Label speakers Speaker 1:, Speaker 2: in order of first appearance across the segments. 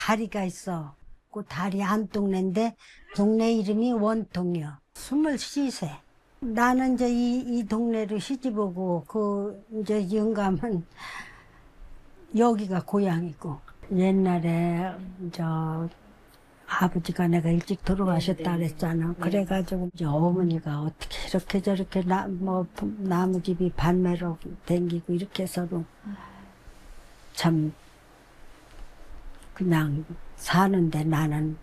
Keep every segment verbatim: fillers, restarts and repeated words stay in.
Speaker 1: 다리가 있어. 그 다리 안 동네인데 동네 이름이 원통이요. 스물세 세. 나는 이제 이, 이 동네로 시집 오고 그 이제 영감은 여기가 고향이고 옛날에 저 아버지가 내가 일찍 돌아가셨다 그랬잖아. 그래가지고 이제 어머니가 어떻게 이렇게 저렇게 나, 뭐 나무집이 반매로 댕기고 이렇게 서로 참 그냥 사는데 나는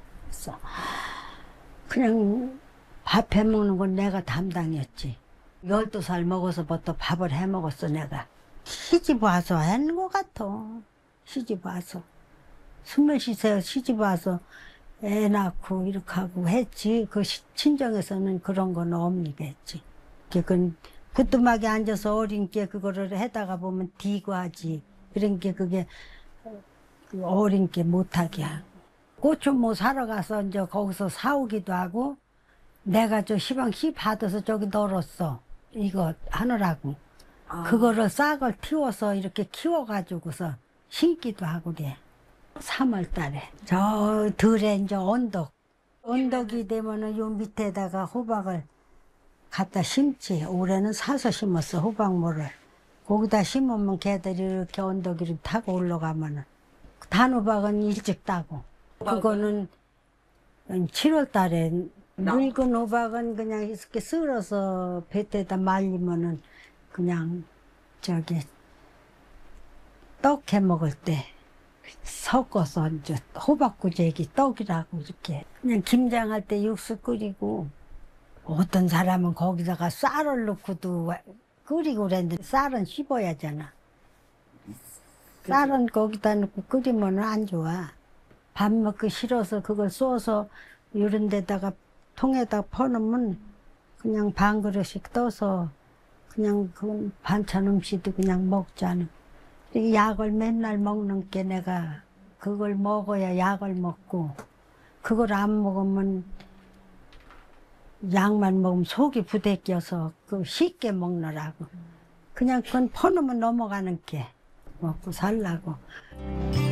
Speaker 1: 그냥 밥 해먹는 건 내가 담당이었지. 열두 살 먹어서부터 밥을 해먹었어 내가. 시집 와서 하는 것 같아. 시집 와서. 스물세 세 시집 와서 애 낳고 이렇게 하고 했지. 그 시, 친정에서는 그런 건 없니겠지. 그건 부뚜막에 앉아서 어린 게 그거를 해다가 보면 디고 하지. 그런 게 그게 어린 게 못하게 하고. 고추 뭐 사러 가서 이제 거기서 사오기도 하고 내가 저 시방 씨 받아서 저기 널었어. 이거 하느라고. 아. 그거를 싹을 틔워서 이렇게 키워가지고서 심기도 하고 그래. 삼월 달에. 저 들에 이제 언덕. 언덕이 되면은 요 밑에다가 호박을 갖다 심지. 올해는 사서 심었어, 호박모를. 거기다 심으면 걔들이 이렇게 언덕 위로 타고 올라가면은. 단호박은 일찍 따고. 그거는 칠월 달에. 늙은 호박은 그냥 이렇게 썰어서 뱃에다 말리면은 그냥 저기 떡 해 먹을 때 섞어서 이제 호박구제기 떡이라고 이렇게 그냥 김장할 때 육수 끓이고 어떤 사람은 거기다가 쌀을 넣고도 끓이고 그랬는데 쌀은 씹어야 하잖아. 쌀은 거기다 넣고 끓이면 안 좋아. 밥 먹기 싫어서 그걸 쏘서 이런 데다가 통에다 퍼놓으면 그냥 반 그릇씩 떠서 그냥 그 반찬 음식도 그냥 먹잖아. 약을 맨날 먹는 게 내가 그걸 먹어야 약을 먹고 그걸 안 먹으면 약만 먹으면 속이 부대껴서 그 쉽게 먹느라고. 그냥 그건 퍼놓으면 넘어가는 게 먹고 살라고.